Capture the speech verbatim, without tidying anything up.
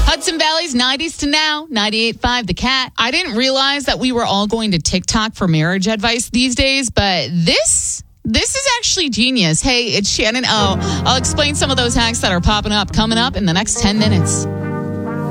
Hudson Valley's nineties to now, ninety-eight point five The Cat. I didn't realize that we were all going to TikTok for marriage advice these days, but this... This is actually genius. Hey, it's Shannon O. I'll explain some of those hacks that are popping up coming up in the next ten minutes.